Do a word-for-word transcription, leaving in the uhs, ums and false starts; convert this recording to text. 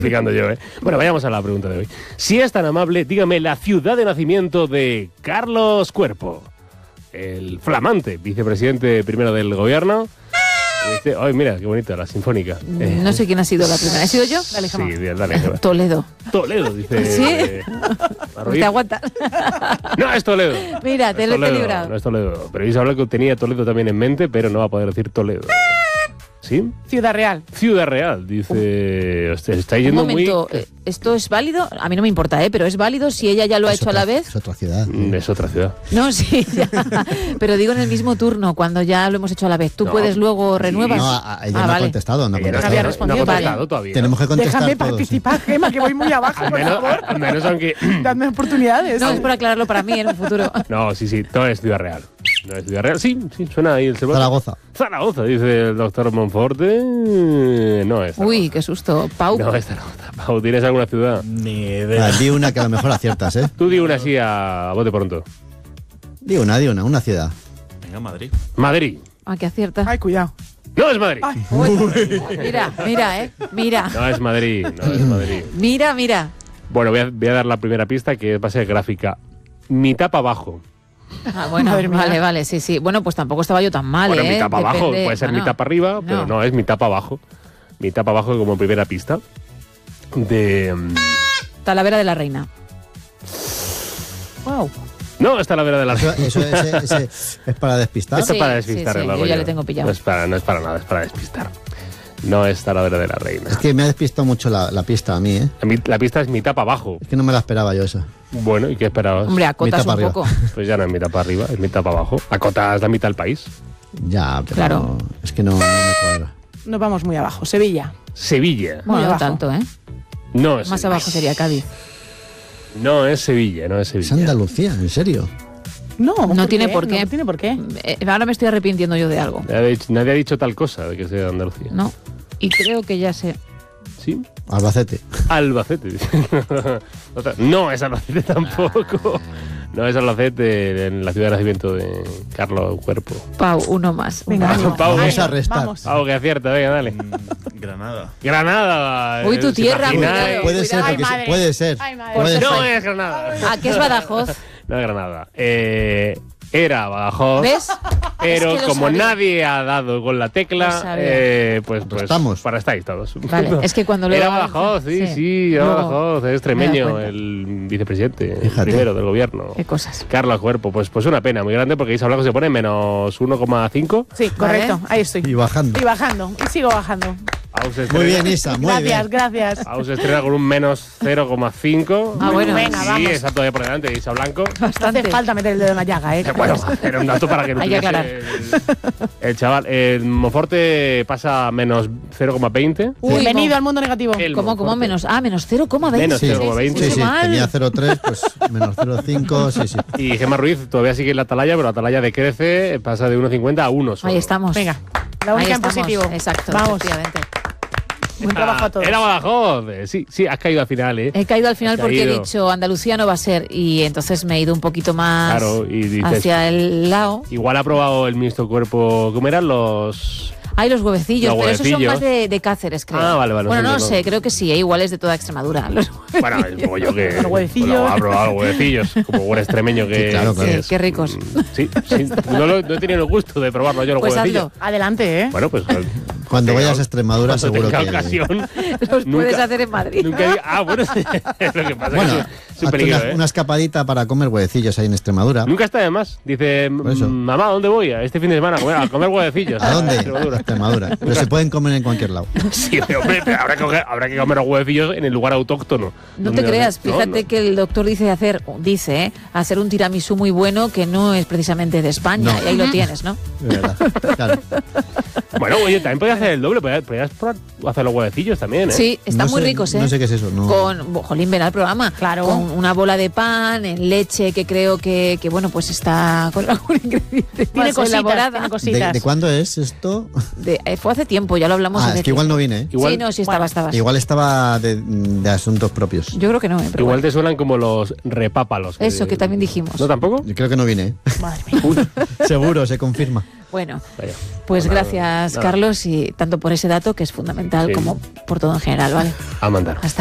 explicando yo, ¿eh? Bueno, vayamos a la pregunta de hoy. Si es tan amable, dígame la ciudad de nacimiento de Carlos Cuerpo, el flamante vicepresidente primero del gobierno. Este, ay, mira, qué bonita, la sinfónica. Eh, no sé quién ha sido la primera. ¿He sido yo? Dale, sí, dale, dale. Toledo. Toledo, dice. ¿Sí? Eh, ¿Te aguanta? No, es Toledo. Mira, te no lo he librado. No es Toledo. Pero Isa habla que tenía Toledo también en mente, pero no va a poder decir Toledo. ¿Sí? Ciudad Real. Ciudad Real, dice. Usted está yendo Un momento, muy. eh, ¿esto es válido? A mí no me importa, ¿eh? Pero ¿es válido si ella ya lo ha Es hecho otra, a la vez? Es otra ciudad. Mm, Es otra ciudad. No, sí, ya. Pero digo en el mismo turno, cuando ya lo hemos hecho a la vez. ¿Tú No. puedes luego renuevas? No, a- a- ella Ah, no ha vale. contestado, no ha Ella no contestado. había no respondido. ha contestado Vale. todavía. Tenemos que contestar Déjame todos, sí. participar, Gemma, que voy muy abajo, Al por menos, favor. al menos aunque. Dadme oportunidades. No, es por aclararlo para mí en un futuro. No, sí, sí, no es Ciudad Real. No es Ciudad Real. Sí, sí, suena ahí el celular. Zaragoza. Zaragoza, dice el doctor Monforte. No es Zaragoza. Uy, qué susto. Pau. No es Zaragoza. Pau, ¿tienes alguna ciudad? Ni Ah, idea. di una que a lo mejor aciertas, ¿eh? Tú di una así a, a bote pronto. Di una, di una, una ciudad. Venga, Madrid. Madrid. Ah, que acierta. Ay, cuidado. No es Madrid. Ay. Uy, mira, mira, ¿eh? Mira. No es Madrid, no es Madrid. Mira, mira. Bueno, voy a, voy a dar la primera pista, que va a ser gráfica. Mitad para abajo. Ah, bueno, Madre mía. vale, vale, sí, sí. Bueno, pues tampoco estaba yo tan mal, Bueno, ¿eh? mitad para abajo. Depende- Puede ser bueno, mitad para arriba, pero no. no, es mitad para abajo. Mitad para abajo como primera pista. De... mm, Talavera de la Reina. Wow. No, está la vera de la Eso, eso ese- ese es para despistar. Esto Sí, es para sí, despistar, sí, el mago yo ya yo. le tengo pillado. No es, para, no es para nada, es para despistar. No es Talavera de la Reina. Es que me ha despistado mucho la, la pista a mí, ¿eh? La, mi- la pista es mitad para abajo. Es que no me la esperaba yo esa. Bueno, ¿y qué esperabas? Hombre, acotas Mitad un para poco. Pues ya no es mitad para arriba, es mitad para abajo. Acotas la mitad del país. Ya, pero Claro. es que no, no me cuadra. Nos vamos muy abajo. Sevilla. Sevilla. Bueno, no abajo. tanto, ¿eh? No es Más Sevilla. abajo sería Cádiz. No es Sevilla, no es Es Sevilla. Andalucía, ¿en serio? No, No tiene por qué. No tiene por qué. Eh, ahora me estoy arrepintiendo yo de algo. Nadie ha, dicho, nadie ha dicho tal cosa de que sea Andalucía. No. Y creo que ya sé. ¿Sí? Albacete. Albacete. dice. Otra- no es Albacete tampoco. No es Albacete, en la ciudad de nacimiento de Carlos Cuerpo. Pau, uno más. Venga, uno ánimo. más. Pau, Vamos venga. a restar. Vamos. Algo que acierta, venga, dale. Mm, Granada. Granada. Uy, tu ¿os tierra, imagináis? cuidado. Puede ser, Ay, porque sí, madre. puede ser. Ay, madre. Puede Pues ser. No es Granada. Ah, que es Badajoz. No es Granada. Eh, era Badajoz. ¿Ves? Pero Es que lo como sabía. nadie ha dado con la Lo tecla, sabía. eh, pues, pues Estamos. para estáis todos. Vale, es que cuando lo Era hago- Badajoz, sí, sí. sí, era Luego Badajoz, es me he extremeño, dado cuenta. el vicepresidente, el Fíjate. primero del gobierno. Qué cosas. Carlos Cuerpo, pues, pues una pena muy grande porque Isa Blanco se pone menos uno coma cinco. Sí, correcto. Ahí estoy. Y bajando. Y bajando. Y sigo bajando. Aus se Muy estrena- bien, Isa, muy Gracias, bien. gracias. Aus se estrena con un menos cero coma cinco. Ah, bueno. Venga, Sí, vamos. está todavía por delante, Isa Blanco. No Bastante. hace falta meter el dedo en la llaga, ¿eh? Bueno, era un dato para que no Hay que tuviese aclarar. el, el chaval. El Monforte pasa a menos cero coma veinte. Uy, Bienvenido no. al mundo negativo. El ¿Cómo, cómo Monforte. menos? Ah, menos cero coma veinte. Menos Sí, cero coma veinte. sí, sí, mal. tenía cero coma tres, pues menos cero coma cinco, sí, sí. Y Gemma Ruiz todavía sigue en la atalaya, pero la atalaya decrece, pasa de uno coma cincuenta a uno solo. Ahí estamos. Venga, la Ahí única en estamos. positivo. Exacto, Vamos. efectivamente. Buen trabajo a todos. Era Badajoz. Eh, Sí, sí, has caído al final, ¿eh? He caído al final Has porque he caído. dicho Andalucía no va a ser y entonces me he ido un poquito más Claro, y dices- hacia el lado. Igual ha probado el ministro Cuerpo. ¿Cómo eran los...? Hay los huevecillos, Los pero esos son huevecillos. más de, de Cáceres, creo. Ah, vale, vale, Bueno, no no sé, lo no. sé, creo que sí, ¿eh? Igual es de toda Extremadura. Los Bueno, como yo que... Los huevecillos. Bueno, ha probado los huevecillos, como buen extremeño que... Sí, claro, claro. que Sí, es. qué ricos. Mm, Sí, sí. No, lo- no he tenido el gusto de probarlo yo los Pues huevecillos. hazlo. Adelante, ¿eh? Bueno, pues... Cuando tenga- vayas a Extremadura cuando seguro tenga que... ocasión... Los nunca- puedes hacer en Madrid. Nunca he- Ah, bueno, sí. Es lo que pasa. Bueno, que es un hazte peligro, una, ¿eh? una escapadita para comer huevecillos ahí en Extremadura. Nunca está de más. Dice, Por eso. mamá, ¿dónde voy? A este fin de semana a comer, a comer huevecillos. ¿A dónde? Extremadura. Extremadura. Pero se pueden comer en cualquier lado. Sí, hombre, pero habrá que, coger- habrá que comer los huevecillos en el lugar autóctono. No te Donde- creas, no, fíjate no. que el doctor dice hacer, dice, ¿eh? hacer un tiramisú muy bueno que no es precisamente de España. No. Y ahí lo tienes, ¿no? De verdad. Claro. Bueno, oye, también podías hacer el doble, podías, podías probar hacer los huevecillos también, ¿eh? Sí, están No muy sé- ricos, ¿eh? No sé qué es eso. No. Con, bo- jolín, ven al programa. Claro. Con una bola de pan en leche que creo que, que bueno, pues está con algún ingrediente Tiene más cositas, elaborada. tiene ¿De, cositas. de cuándo es esto? De- eh, fue hace tiempo, ya lo hablamos. Ah, en es que igual no vine, ¿eh? Igual- Sí, no, sí estaba, Bueno, estaba. Igual estaba de, de asuntos propios. Yo creo que no, eh, pero Igual bueno. te suenan como los repápalos. Eso, que también dijimos. ¿No tampoco? Yo creo que no vine, ¿eh? Madre mía. Seguro, se confirma. Bueno, Vaya. pues Nada, gracias, nada. Carlos, y tanto por ese dato que es fundamental Sí. como por todo en general, ¿vale? A mandar. Hasta